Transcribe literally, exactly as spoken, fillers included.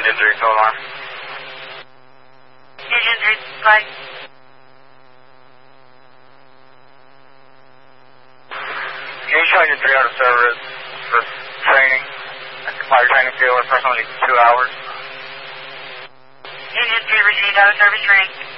Union three, so alarm. Union three, flight. Can you show Union three out of service for training at the fire training field, approximately two hours? Union three received out of service training.